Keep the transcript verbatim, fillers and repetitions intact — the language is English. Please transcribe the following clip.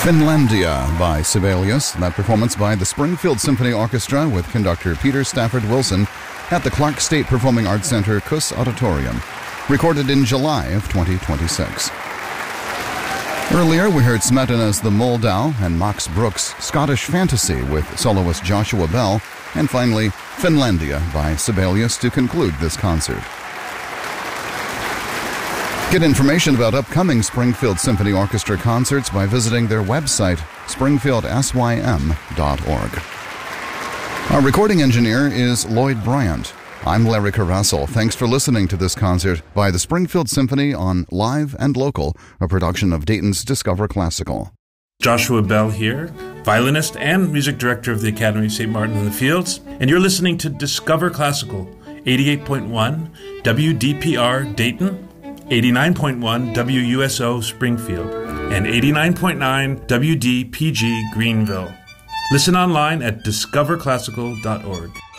Finlandia by Sibelius, that performance by the Springfield Symphony Orchestra with conductor Peter Stafford Wilson at the Clark State Performing Arts Center Kuss Auditorium, recorded in July of twenty twenty-six. Earlier, we heard Smetana's The Moldau and Max Bruch's Scottish Fantasy with soloist Joshua Bell, and finally, Finlandia by Sibelius to conclude this concert. Get information about upcoming Springfield Symphony Orchestra concerts by visiting their website, springfield s y m dot org. Our recording engineer is Lloyd Bryant. I'm Larry Carrassel. Thanks for listening to this concert by the Springfield Symphony on Live and Local, a production of Dayton's Discover Classical. Joshua Bell here, violinist and music director of the Academy of Saint Martin in the Fields, and you're listening to Discover Classical, eighty-eight point one W D P R Dayton, eighty-nine point one W U S O Springfield, and eighty-nine point nine W D P G Greenville. Listen online at discover classical dot org.